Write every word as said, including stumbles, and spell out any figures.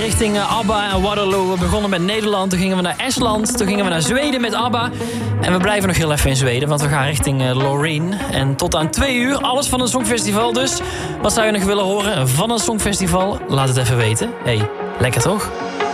richting uh, ABBA en Waterloo. We begonnen met Nederland, toen gingen we naar Estland, toen gingen we naar Zweden met ABBA. En we blijven nog heel even in Zweden, want we gaan richting uh, Loreen. En tot aan twee uur, alles van een Songfestival. Dus wat zou je nog willen horen van een Songfestival? Laat het even weten. Hey, lekker toch?